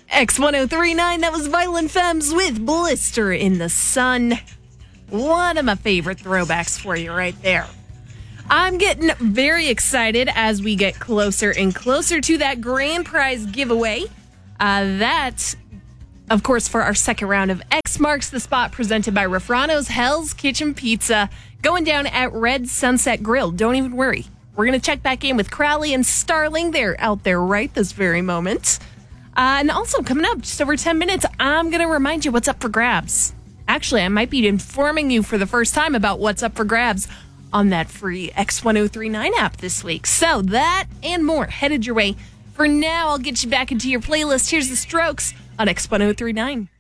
X1039, that was Violent Femmes with Blister in the Sun. One of my favorite throwbacks for you right there. I'm getting very excited as we get closer and closer to that grand prize giveaway. That, of course, for our second round of X Marks the Spot presented by Refrano's Hell's Kitchen Pizza, going down at Red Sunset Grill. Don't even worry. We're going to check back in with Crowley and Starling. They're out there right this very moment. And also, coming up, just over 10 minutes, I'm going to remind you what's up for grabs. Actually, I might be informing you for the first time about what's up for grabs on that free X1039 app this week. So that and more headed your way. For now, I'll get you back into your playlist. Here's The Strokes on X1039.